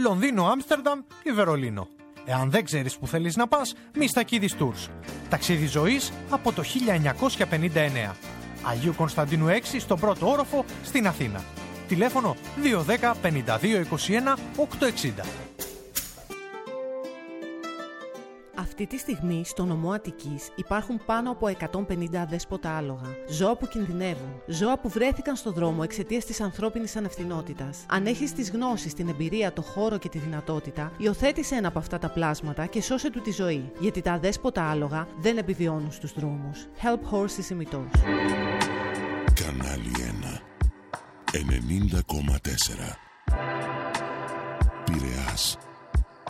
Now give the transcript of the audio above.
Λονδίνο, Άμστερνταμ ή Βερολίνο. Εάν δεν ξέρεις που θέλεις να πας, Μιστακίδης Tours. Ταξίδι ζωής από το 1959. Αγίου Κωνσταντίνου 6 στον πρώτο όροφο στην Αθήνα. Τηλέφωνο 210 52 21 860. Αυτή τη στιγμή στο νομό Αττικής υπάρχουν πάνω από 150 αδέσποτα άλογα. Ζώα που κινδυνεύουν. Ζώα που βρέθηκαν στο δρόμο εξαιτίας της ανθρώπινης ανευθυνότητας. Αν έχεις τις γνώσεις, την εμπειρία, το χώρο και τη δυνατότητα, υιοθέτησε ένα από αυτά τα πλάσματα και σώσε του τη ζωή. Γιατί τα αδέσποτα άλογα δεν επιβιώνουν στους δρόμους. Help Horses ημιτός. Κανάλι 1 90,4 Πειραιάς.